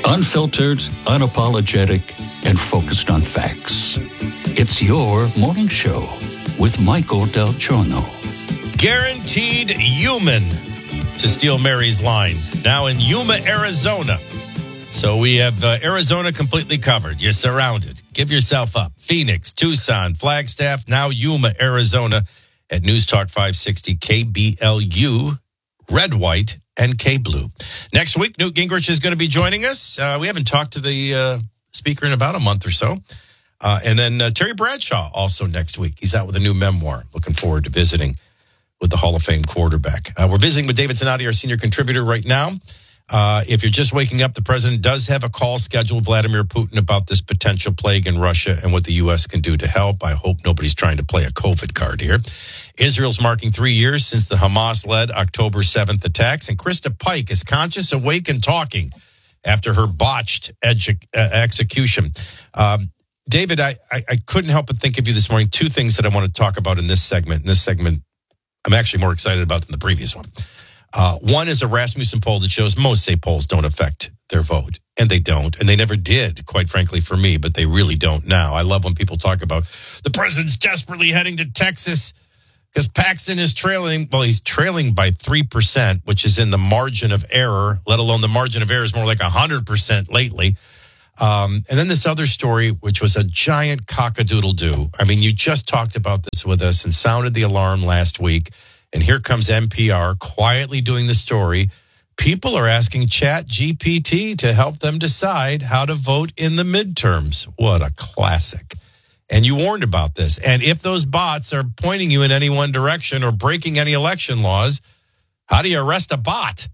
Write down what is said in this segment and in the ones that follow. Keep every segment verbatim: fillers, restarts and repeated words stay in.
Unfiltered, unapologetic, and focused on facts. It's your morning show with Michael Del Giorno. Guaranteed human to steal Mary's line. Now in Yuma, Arizona. So we have uh, Arizona completely covered. You're surrounded. Give yourself up. Phoenix, Tucson, Flagstaff, now Yuma, Arizona at News Talk five sixty K B L U, Red, White, and K-Blue. Next week, Newt Gingrich is going to be joining us. Uh, we haven't talked to the uh, speaker in about a month or so. Uh, and then uh, Terry Bradshaw also next week. He's out with a new memoir. Looking forward to visiting with the Hall of Fame quarterback. Uh, we're visiting with David Zanotti, our senior contributor right now. Uh, if you're just waking up, the president does have a call scheduled with Vladimir Putin about this potential plague in Russia and what the U S can do to help. I hope nobody's trying to play a COVID card here. Israel's marking three years since the Hamas-led October seventh attacks, and Krista Pike is conscious, awake, and talking after her botched edu- uh, execution. Um, David, I, I, I couldn't help but think of you this morning. Two things that I want to talk about in this segment. In this segment, I'm actually more excited about than the previous one. Uh, one is a Rasmussen poll that shows most say polls don't affect their vote. And they don't. And they never did, quite frankly, for me, but they really don't now. I love when people talk about the president's desperately heading to Texas because Paxton is trailing. Well, he's trailing by three percent, which is in the margin of error, let alone the margin of error is more like one hundred percent lately. Um, and then this other story, which was a giant cockadoodle-doo. I mean, you just talked about this with us and sounded the alarm last week. And here comes N P R quietly doing the story. People are asking Chat G P T to help them decide how to vote in the midterms. What a classic. And you warned about this. And if those bots are pointing you in any one direction or breaking any election laws, how do you arrest a bot?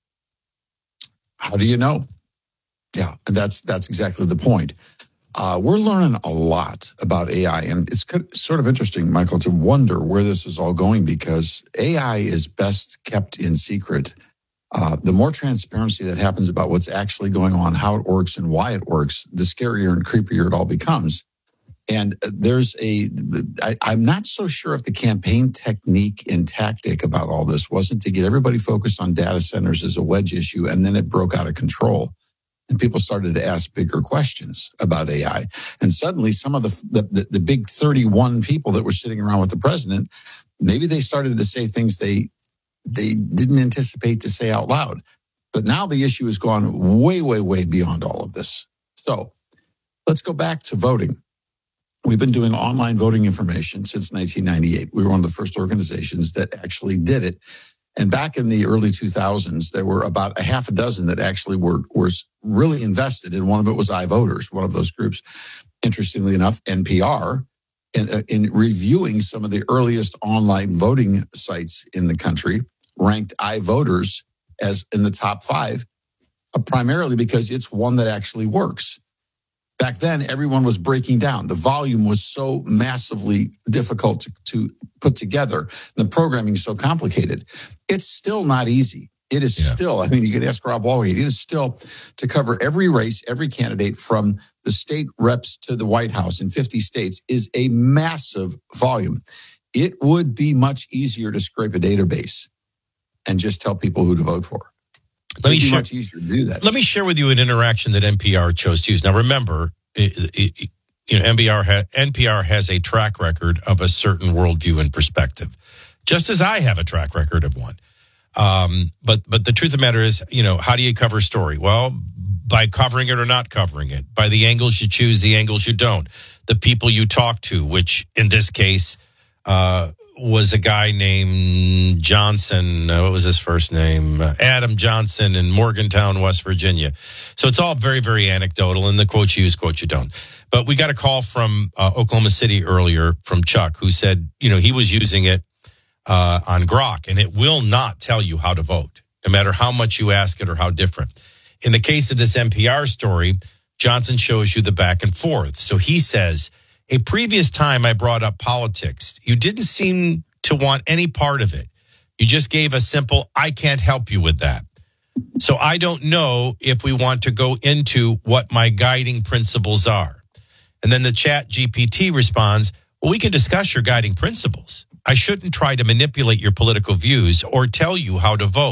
How do you know? Yeah, that's that's exactly the point. Uh, we're learning a lot about A I, and it's sort of interesting, Michael, to wonder where this is all going because A I is best kept in secret. Uh, the more transparency that happens about what's actually going on, how it works, and why it works, the scarier and creepier it all becomes. And there's a, I, I'm not so sure if the campaign technique and tactic about all this wasn't to get everybody focused on data centers as a wedge issue, and then it broke out of control. And people started to ask bigger questions about A I. And suddenly some of the, the, the big thirty-one people that were sitting around with the president, maybe they started to say things they, they didn't anticipate to say out loud. But now the issue has gone way, way, way beyond all of this. So let's go back to voting. We've been doing online voting information since nineteen ninety-eight. We were one of the first organizations that actually did it. And back in the early two thousands, there were about a half a dozen that actually were, were really invested. And one of it was iVoters, one of those groups. Interestingly enough, N P R, in, in reviewing some of the earliest online voting sites in the country, ranked iVoters as in the top five, uh, primarily because it's one that actually works. Back then, everyone was breaking down. The volume was so massively difficult to, to put together. The programming is so complicated. It's still not easy. It is yeah. still, I mean, you can ask Rob Walgate, it is still to cover every race, every candidate from the state reps to the White House in fifty states is a massive volume. It would be much easier to scrape a database and just tell people who to vote for. Let me, share, much easier to do that. let me share with you an interaction that N P R chose to use. Now, remember, it, it, you know, N P R, ha, N P R has a track record of a certain worldview and perspective, just as I have a track record of one. Um, but but the truth of the matter is, you know, how do you cover a story? Well, by covering it or not covering it, by the angles you choose, the angles you don't, the people you talk to, which in this case uh, was a guy named Johnson. Uh, what was his first name? Uh, Adam Johnson in Morgantown, West Virginia. So it's all very, very anecdotal, and the quotes you use, quotes you don't. But we got a call from uh, Oklahoma City earlier from Chuck, who said, you know, he was using it uh, on Grok, and it will not tell you how to vote, no matter how much you ask it or how different. In the case of this N P R story, Johnson shows you the back and forth. So he says, a previous time I brought up politics, you didn't seem to want any part of it. You just gave a simple, I can't help you with that. So I don't know if we want to go into what my guiding principles are. And then the Chat G P T responds, well, we can discuss your guiding principles. I shouldn't try to manipulate your political views or tell you how to vote.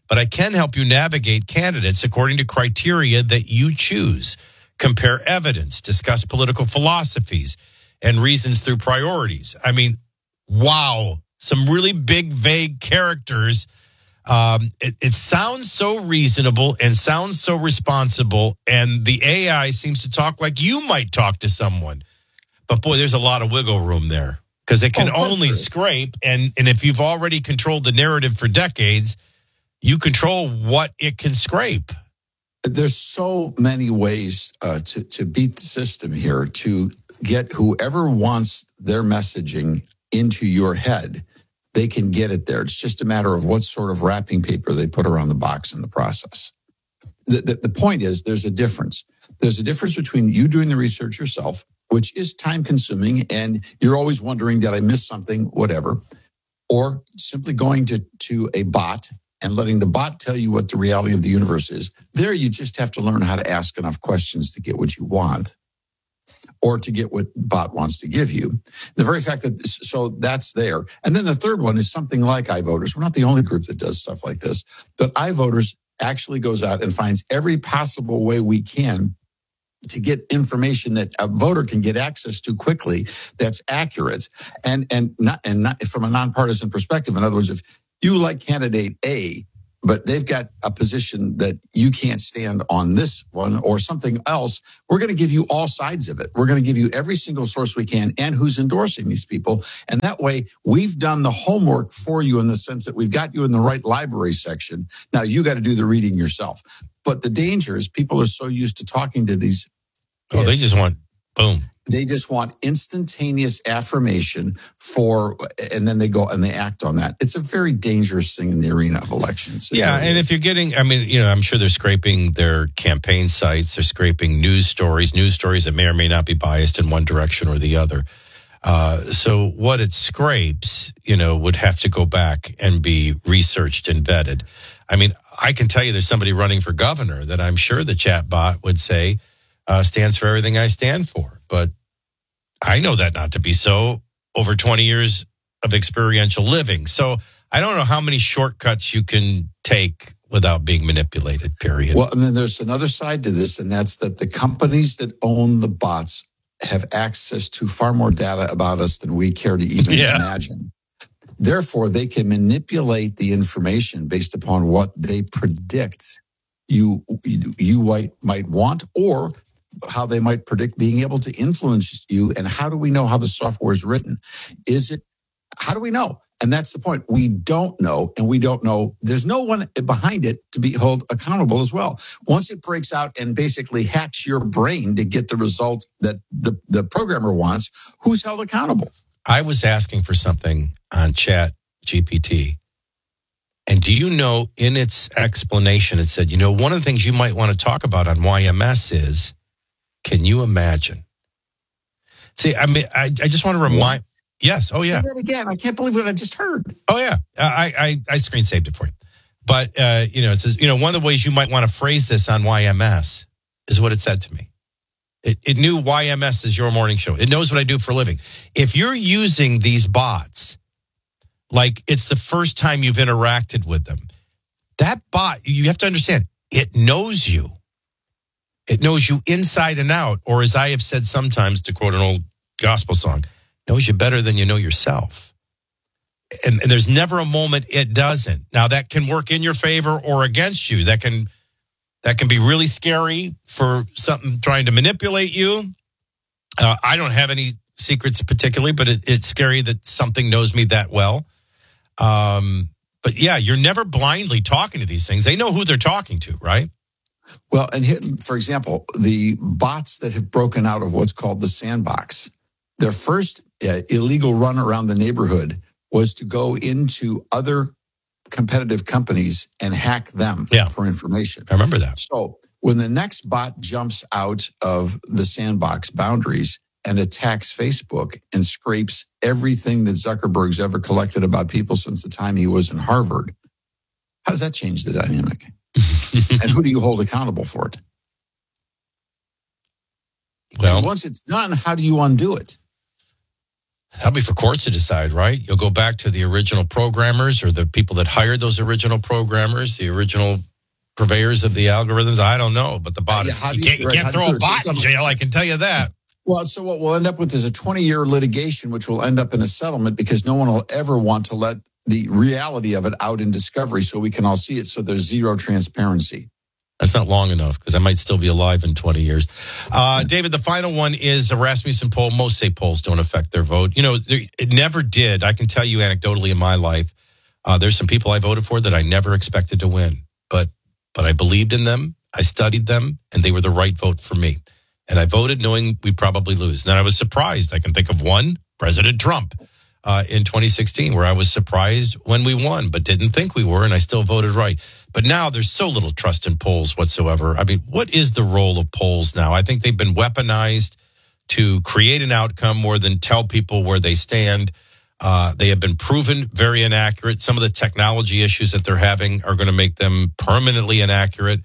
but I can help you navigate candidates according to criteria that you choose. Compare evidence, discuss political philosophies, and reasons through priorities. I mean, wow, some really big, vague characters. Um, it, it sounds so reasonable and sounds so responsible, and the A I seems to talk like you might talk to someone. But boy, there's a lot of wiggle room there because it can Oh, only scrape, and, and if you've already controlled the narrative for decades, you control what it can scrape. There's so many ways uh, to, to beat the system here, to get whoever wants their messaging into your head. They can get it there. It's just a matter of what sort of wrapping paper they put around the box in the process. The, the, the point is there's a difference. There's a difference between you doing the research yourself, which is time consuming, and you're always wondering, did I miss something, whatever, or simply going to, to a bot and letting the bot tell you what the reality of the universe is. There, you just have to learn how to ask enough questions to get what you want or to get what the bot wants to give you. The very fact that, so that's there. And then the third one is something like iVoters. We're not the only group that does stuff like this, but iVoters actually goes out and finds every possible way we can to get information that a voter can get access to quickly that's accurate and, and not, and not from a nonpartisan perspective. In other words, if you like candidate A, but they've got a position that you can't stand on this one or something else, we're going to give you all sides of it. We're going to give you every single source we can and who's endorsing these people. And that way we've done the homework for you in the sense that we've got you in the right library section. Now you got to do the reading yourself. But the danger is people are so used to talking to these. Oh, they just want boom. They just want instantaneous affirmation for, and then they go and they act on that. It's a very dangerous thing in the arena of elections. It Yeah, really and is. if you're getting, I mean, you know, I'm sure they're scraping their campaign sites. They're scraping news stories, news stories that may or may not be biased in one direction or the other. Uh, so what it scrapes, you know, would have to go back and be researched and vetted. I mean, I can tell you there's somebody running for governor that I'm sure the chat bot would say uh, stands for everything I stand for. But I know that not to be so over twenty years of experiential living. So I don't know how many shortcuts you can take without being manipulated, period. Well, and then there's another side to this, and that's that the companies that own the bots have access to far more data about us than we care to even Yeah. imagine. Therefore, they can manipulate the information based upon what they predict you you, you might, might want, or how they might predict being able to influence you. And how do we know how the software is written? Is it, how do we know? And that's the point. We don't know, and we don't know. There's no one behind it to be held accountable as well. Once it breaks out and basically hacks your brain to get the result that the, the programmer wants, who's held accountable? I was asking for something on Chat G P T. And do you know, in its explanation, it said, you know, one of the things you might want to talk about on Y M S is, can you imagine? See, I mean, I, I just want to remind. What? Yes. Oh, yeah. Say that again. I can't believe what I just heard. Oh, yeah. I, I, I screen saved it for you. But, uh, you know, it says, you know, one of the ways you might want to phrase this on Y M S is what it said to me. It, it knew Y M S is your morning show. It knows what I do for a living. If you're using these bots, like it's the first time you've interacted with them, that bot, you have to understand, it knows you. It knows you inside and out, or as I have said sometimes, to quote an old gospel song, knows you better than you know yourself. And, and there's never a moment it doesn't. Now, that can work in your favor or against you. That can that can be really scary for something trying to manipulate you. Uh, I don't have any secrets particularly, but it, it's scary that something knows me that well. Um, but yeah, you're never blindly talking to these things. They know who they're talking to, right? Well, and here, for example, the bots that have broken out of what's called the sandbox, their first uh, illegal run around the neighborhood was to go into other competitive companies and hack them Yeah. for information. I remember that. So when the next bot jumps out of the sandbox boundaries and attacks Facebook and scrapes everything that Zuckerberg's ever collected about people since the time he was in Harvard, how does that change the dynamic? And who do you hold accountable for it? Well, And once it's done, how do you undo it? That'll be for courts to decide, right? You'll go back to the original programmers or the people that hired those original programmers, the original purveyors of the algorithms. I don't know, but the bot Yeah, is, how do you you- can't, you right, can't how do throw you a do it? bot in jail, I can tell you that. Well, so what we'll end up with is a twenty-year litigation, which will end up in a settlement because no one will ever want to let the reality of it out in discovery so we can all see it. So there's zero transparency. That's not long enough because I might still be alive in twenty years. Uh, David, the final one is a Rasmussen poll. Most say polls don't affect their vote. You know, it never did. I can tell you anecdotally in my life, uh, there's some people I voted for that I never expected to win, but but I believed in them. I studied them, and they were the right vote for me. And I voted knowing we'd probably lose. And then I was surprised. I can think of one, President Trump, uh, in twenty sixteen, where I was surprised when we won, but didn't think we were, and I still voted right. But now there's so little trust in polls whatsoever. I mean, what is the role of polls now? I think they've been weaponized to create an outcome more than tell people where they stand. Uh, they have been proven very inaccurate. Some of the technology issues that they're having are going to make them permanently inaccurate.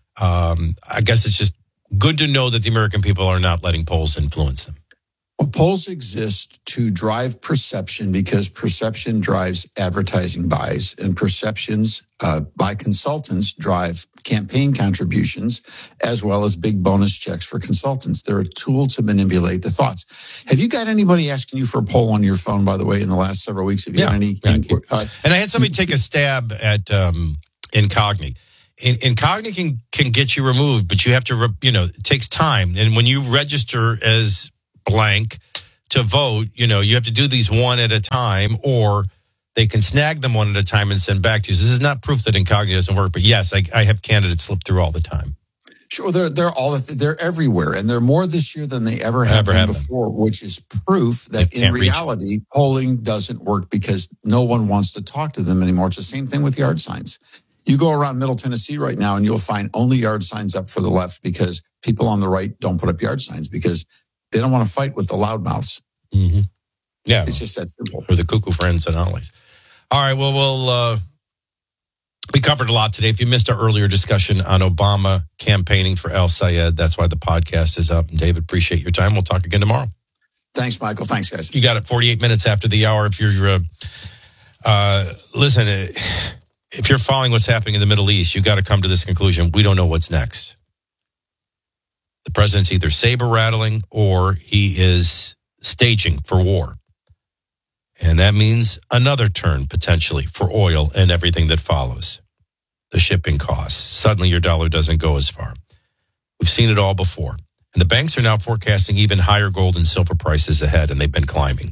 Um, I guess it's just good to know that the American people are not letting polls influence them. Well, polls exist to drive perception because perception drives advertising buys, and perceptions uh, by consultants drive campaign contributions as well as big bonus checks for consultants. They're a tool to manipulate the thoughts. Have you got anybody asking you for a poll on your phone, by the way, in the last several weeks? Have you Yeah. had any? Yeah. Uh, And I had somebody take a stab at um, Incogni. In, Incogni can, can get you removed, but you have to, re, you know, it takes time. And when you register as blank to vote, you know, you have to do these one at a time, or they can snag them one at a time and send back to you. So this is not proof that Incogni doesn't work, but yes, I, I have candidates slip through all the time. Sure, they're they're all they're everywhere, and they're more this year than they ever have Ever been have before, which is proof that They in can't reach reality polling doesn't work because no one wants to talk to them anymore. It's the same thing with yard signs. You go around Middle Tennessee right now, and you'll find only yard signs up for the left because people on the right don't put up yard signs because they don't want to fight with the loudmouths. Mm-hmm. Yeah, It's just that simple. or the cuckoo friends and Ollie's. All right, well, we'll uh, we covered a lot today. If you missed our earlier discussion on Obama campaigning for El Sayed, that's why the podcast is up. And David, appreciate your time. We'll talk again tomorrow. Thanks, Michael. Thanks, guys. You got it. forty-eight minutes after the hour. If you're uh, uh, listen, uh, if you're following what's happening in the Middle East, you got to come to this conclusion. We don't know what's next. The president's either saber rattling or he is staging for war. And that means another turn potentially for oil and everything that follows. The shipping costs. Suddenly your dollar doesn't go as far. We've seen it all before. And the banks are now forecasting even higher gold and silver prices ahead, and they've been climbing.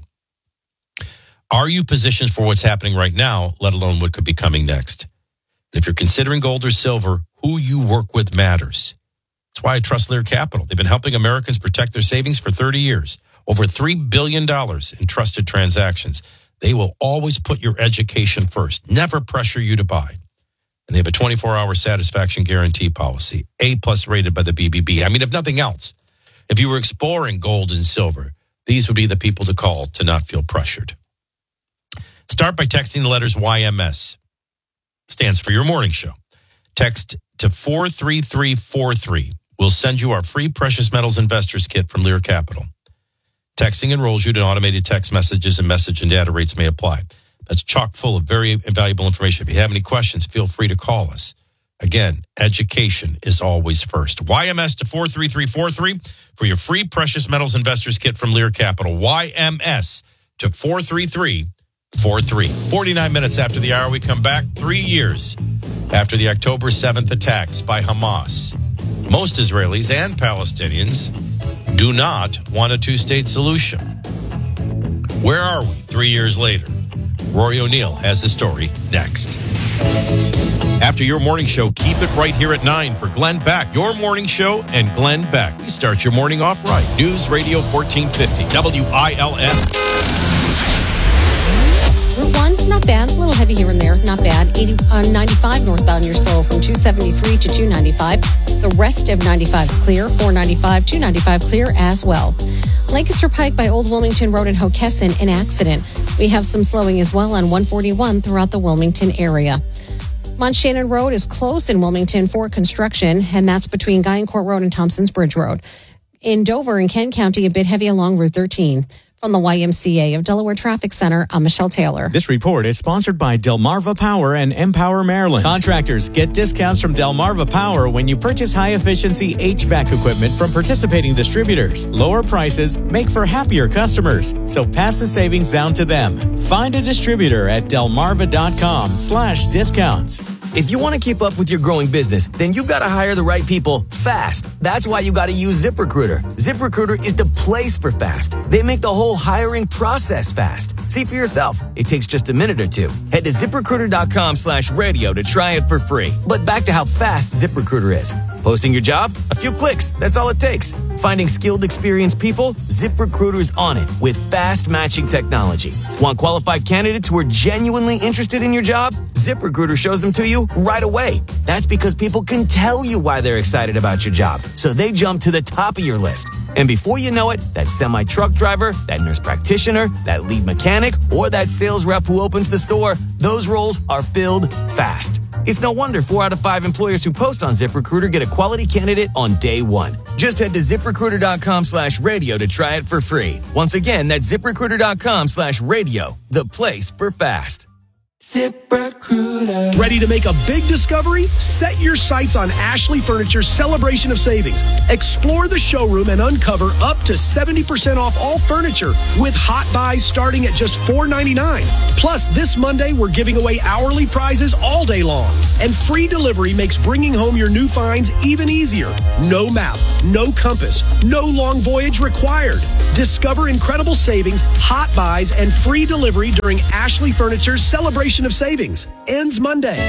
Are you positioned for what's happening right now, let alone what could be coming next? And if you're considering gold or silver, who you work with matters. That's why I trust Lear Capital. They've been helping Americans protect their savings for thirty years. Over three billion dollars in trusted transactions. They will always put your education first. Never pressure you to buy. And they have a twenty-four hour satisfaction guarantee policy. A plus rated by the B B B. I mean, if nothing else, if you were exploring gold and silver, these would be the people to call to not feel pressured. Start by texting the letters Y M S. Stands for your morning show. Text to four three three four three. We'll send you our free Precious Metals Investors Kit from Lear Capital. Texting enrolls you to automated text messages, and message and data rates may apply. That's chock full of very valuable information. If you have any questions, feel free to call us. Again, education is always first. Y M S to four three three four three for your free Precious Metals Investors Kit from Lear Capital. Y M S to four three three four three. forty-nine minutes after the hour, we come back three years after the October seventh attacks by Hamas. Most Israelis and Palestinians do not want a two-state solution. Where are we three years later? Rory O'Neill has the story next. After your morning show, keep it right here at nine for Glenn Beck. Your morning show and Glenn Beck. We start your morning off right. News Radio fourteen fifty, W I L M. Route one, not bad. A little heavy here and there, not bad. eighty, uh, ninety-five northbound, you're slow from two seventy-three to two ninety-five. The rest of ninety-five is clear. four ninety-five, two ninety-five clear as well. Lancaster Pike by Old Wilmington Road in Hockessin, an accident. We have some slowing as well on one forty-one throughout the Wilmington area. Mount Shannon Road is closed in Wilmington for construction, and that's between Guyancourt Road and Thompson's Bridge Road. In Dover and Kent County, a bit heavy along Route thirteen. From the Y M C A of Delaware Traffic Center, I'm Michelle Taylor. This report is sponsored by Delmarva Power and Empower Maryland. Contractors get discounts from Delmarva Power when you purchase high-efficiency H V A C equipment from participating distributors. Lower prices make for happier customers, so pass the savings down to them. Find a distributor at delmarva.com slash discounts. If you want to keep up with your growing business, then you've got to hire the right people fast. That's why you got to use ZipRecruiter. ZipRecruiter is the place for fast. They make the whole hiring process fast. See for yourself. It takes just a minute or two. Head to ZipRecruiter.com slash radio to try it for free. But back to how fast ZipRecruiter is. Posting your job? A few clicks. That's all it takes. Finding skilled, experienced people? ZipRecruiter's on it with fast matching technology. Want qualified candidates who are genuinely interested in your job? ZipRecruiter shows them to you right away. That's because people can tell you why they're excited about your job, so they jump to the top of your list. And before you know it, that semi-truck driver, that nurse practitioner, that lead mechanic, or that sales rep who opens the store, those roles are filled fast. It's no wonder four out of five employers who post on ZipRecruiter get a quality candidate on day one. Just head to ZipRecruiter.com slash radio to try it for free. Once again, that's ZipRecruiter.com slash radio, the place for fast. ZipRecruiter. Ready to make a big discovery? Set your sights on Ashley Furniture's Celebration of Savings. Explore the showroom and uncover up to seventy percent off all furniture with hot buys starting at just four ninety-nine. Plus, this Monday, we're giving away hourly prizes all day long. And free delivery makes bringing home your new finds even easier. No map, no compass, no long voyage required. Discover incredible savings, hot buys, and free delivery during Ashley Furniture's Celebration of Savings. Ends Monday.